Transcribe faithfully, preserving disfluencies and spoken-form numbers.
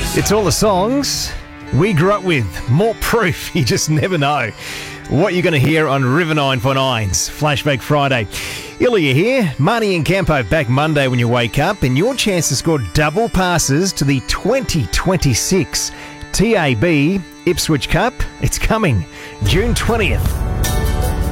It's all the songs we grew up with. More proof, you just never know what you're going to hear on River nine point nine's Flashback Friday. Ilya here, Marnie and Campo back Monday when you wake up, and your chance to score double passes to the twenty twenty-six T A B Ipswich Cup. It's coming June twentieth.